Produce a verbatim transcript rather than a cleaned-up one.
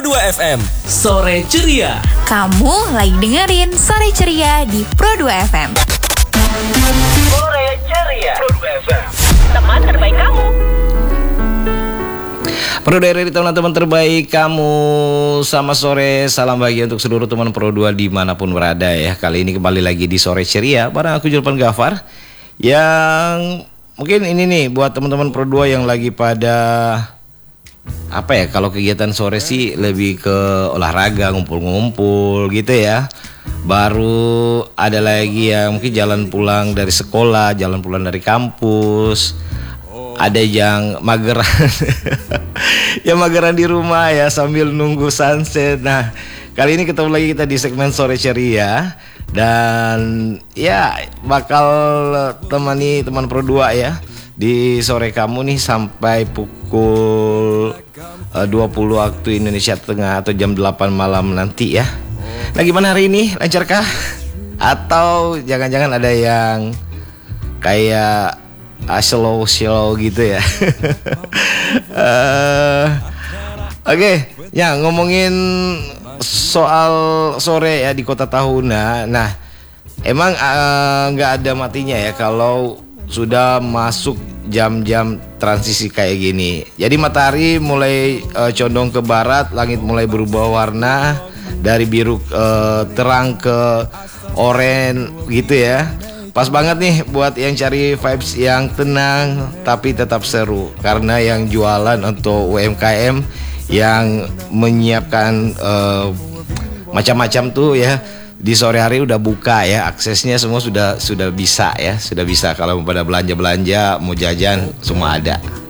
dua F M. Sore Ceria. Kamu lagi dengerin Sore Ceria di Pro dua F M. Sore Ceria Pro dua F M. Teman terbaik kamu. Pro dari teman-teman terbaik kamu. Sama sore, salam bahagia untuk seluruh teman Pro dua dimanapun berada ya. Kali ini kembali lagi di Sore Ceria bareng aku Julpan Gafar. Yang mungkin ini nih buat teman-teman Pro dua yang lagi pada apa ya, kalau kegiatan sore sih lebih ke olahraga, ngumpul-ngumpul gitu ya. Baru ada lagi yang mungkin jalan pulang dari sekolah, jalan pulang dari kampus. Ada yang mageran ya mageran di rumah ya sambil nunggu sunset. Nah, kali ini ketemu lagi kita di segmen Sore Ceria. Dan ya bakal temani teman Pro dua ya di sore kamu nih sampai pukul uh, dua puluh waktu Indonesia Tengah atau jam delapan malam nanti ya. Nah, gimana hari ini? Lancarkah? Atau jangan-jangan ada yang kayak uh, slow-slow gitu ya? uh, Oke, okay. Ya ngomongin soal sore ya di Kota Tahuna. Nah, emang nggak uh, ada matinya ya kalau sudah masuk jam-jam transisi kayak gini. Jadi matahari mulai uh, condong ke barat, langit mulai berubah warna dari biru uh, terang ke oranye gitu ya. Pas banget nih buat yang cari vibes yang tenang tapi tetap seru, karena yang jualan untuk U M K M yang menyiapkan uh, macam-macam tuh ya di sore hari udah buka ya, aksesnya semua sudah sudah bisa ya, sudah bisa kalau mau pada belanja-belanja, mau jajan semua ada.